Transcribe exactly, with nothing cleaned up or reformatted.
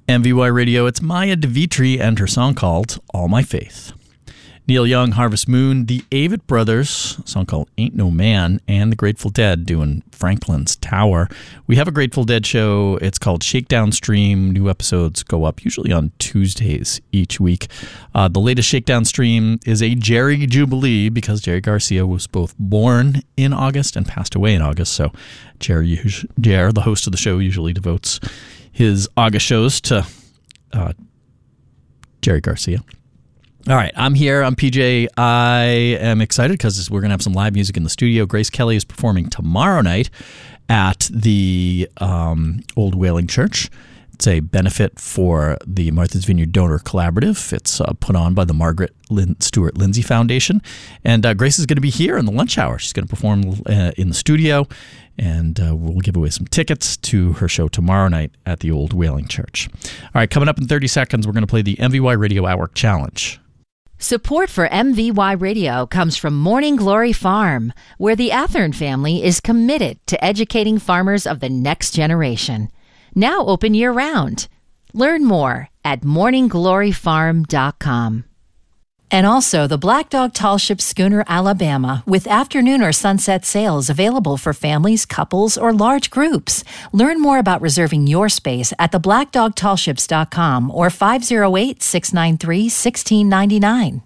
M V Y Radio, it's Maya DeVitri and her song called All My Faith. Neil Young, Harvest Moon, the Avett Brothers, a song called Ain't No Man, and the Grateful Dead doing Franklin's Tower. We have a Grateful Dead show. It's called Shakedown Stream. New episodes go up usually on Tuesdays each week. Uh, the latest Shakedown Stream is a Jerry Jubilee because Jerry Garcia was both born in August and passed away in August. So Jerry, Jerry the host of the show, usually devotes his August shows to uh, Jerry Garcia. All right, I'm here. I'm P J. I am excited because we're going to have some live music in the studio. Grace Kelly is performing tomorrow night at the um, Old Whaling Church. It's a benefit for the Martha's Vineyard Donor Collaborative. It's uh, put on by the Margaret Lin- Stewart Lindsay Foundation. And uh, Grace is going to be here in the lunch hour. She's going to perform uh, in the studio, and uh, we'll give away some tickets to her show tomorrow night at the Old Whaling Church. All right, coming up in thirty seconds, we're going to play the M V Y Radio Hour Challenge. Support for M V Y Radio comes from Morning Glory Farm, where the Athern family is committed to educating farmers of the next generation. Now open year-round. Learn more at morning glory farm dot com. And also the Black Dog Tall Ship Schooner Alabama with afternoon or sunset sails available for families, couples, or large groups. Learn more about reserving your space at the black dog tall ships dot com or five oh eight, six nine three, one six nine nine.